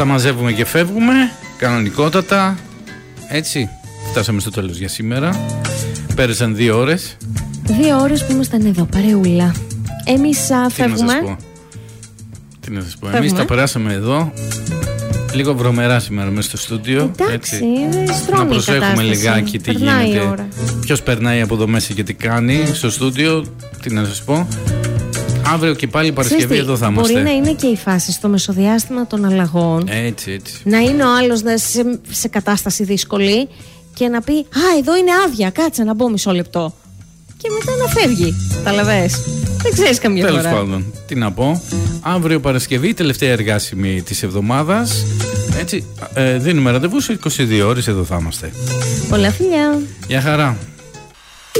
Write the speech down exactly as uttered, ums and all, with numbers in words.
τα μαζεύουμε και φεύγουμε. Κανονικότατα. Έτσι. Φτάσαμε στο τέλος για σήμερα. Πέρασαν δύο ώρες. Δύο ώρες που ήμασταν εδώ, παρεούλα. Εμείς α, φεύγουμε. Τι να σας πω. Τι να σας πω. Εμείς τα περάσαμε εδώ. Λίγο βρωμερά σήμερα μέσα στο στούντιο. Εντάξει, να προσέχουμε λιγάκι τι γίνεται. Ποιος περνάει από εδώ μέσα και τι κάνει στο στούντιο. Τι να σας πω. Αύριο και πάλι Παρασκευή εδώ θα είμαστε. Μπορεί να είναι και η φάση στο μεσοδιάστημα των αλλαγών. Έτσι, έτσι. Να είναι ο άλλος σε, σε κατάσταση δύσκολη και να πει «Α, εδώ είναι άδεια, κάτσε να μπω μισό λεπτό». Και μετά να φεύγει. Καταλαβες. Δεν ξέρεις καμία φορά. Τέλος πάντων, τι να πω. Αύριο Παρασκευή, τελευταία εργάσιμη της εβδομάδας. Έτσι, ε, δίνουμε ραντεβού σε είκοσι δύο ώρες εδώ θα είμαστε. Πολλά φιλιά. Γεια χαρά.